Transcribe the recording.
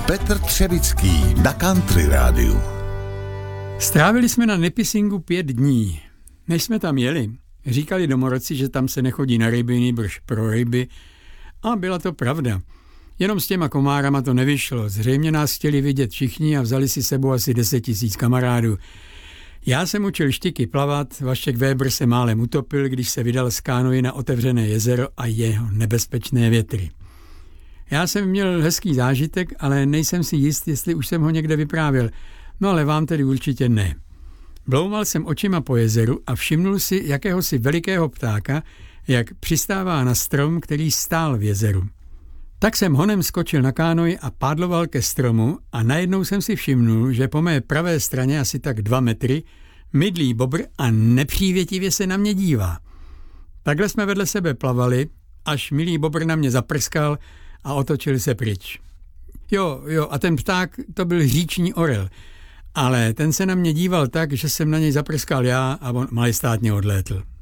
Petr Třevický na Country rádiu. Strávili jsme na Nipissинgu 5 dní. Než jsme tam jeli, říkali domorodci, že tam se nechodí na ryby, nýbrž pro ryby. A byla to pravda. Jenom s těma komárama to nevyšlo. Zřejmě nás chtěli vidět všichni a vzali si sebou asi 10 000 kamarádů. Já jsem učil štiky plavat, Vašek Weber se málem utopil, když se vydal z kánoji na otevřené jezero a jeho nebezpečné větry. Já jsem měl hezký zážitek, ale nejsem si jist, jestli už jsem ho někde vyprávěl. No ale vám tedy určitě ne. Bloumal jsem očima po jezeru a všimnul si jakéhosi velikého ptáka, jak přistává na strom, který stál v jezeru. Tak jsem honem skočil na kánoj a pádloval ke stromu a najednou jsem si všimnul, že po mé pravé straně asi tak 2 metry mydlí bobr a nepřívětivě se na mě dívá. Takhle jsme vedle sebe plavali, až milý bobr na mě zaprskal a otočil se pryč. Jo, a ten pták to byl říční orel, ale ten se na mě díval tak, že jsem na něj zaprskal já a on majestátně odlétl.